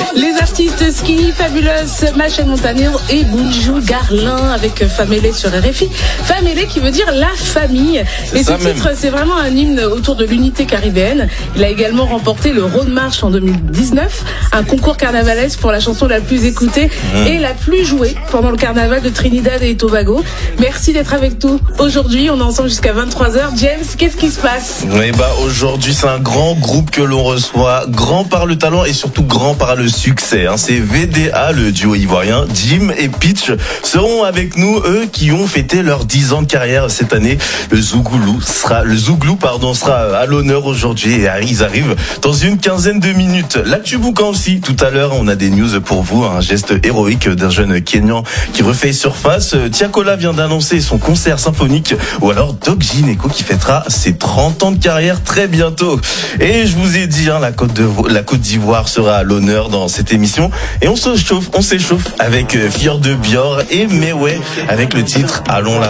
Les artistes Ski, Fabulous, Machel Montagnier et Buju Garlin avec Famélé sur RFI. Famélé qui veut dire la famille. Et ce titre, c'est vraiment un hymne autour de l'unité caribéenne. Il a également remporté le Road March en 2019, un concours carnavalesque pour la chanson la plus écoutée et la plus jouée pendant le carnaval de Trinidad et Tobago. Merci d'être avec nous aujourd'hui. On est ensemble jusqu'à 23h. James, qu'est-ce qui se passe? Aujourd'hui, c'est un grand groupe que l'on reçoit, grand par le talent et surtout grand par le succès. C'est VDA, le duo ivoirien. Jim et Pitch seront avec nous, eux qui ont fêté leurs 10 ans de carrière cette année. Le Zouglou sera à l'honneur aujourd'hui et ils arrivent dans une quinzaine de minutes. L'actu boucan aussi, tout à l'heure, on a des news pour vous, un geste héroïque d'un jeune Kényan qui refait surface. Tiakola vient d'annoncer son concert symphonique, ou alors Doc Gineco qui fêtera ses 30 ans de carrière très bientôt. Et je vous ai dit, la Côte d'Ivoire sera à l'honneur dans cette émission. Et on s'échauffe avec Fior de Bior et Mewé avec le titre Allons là.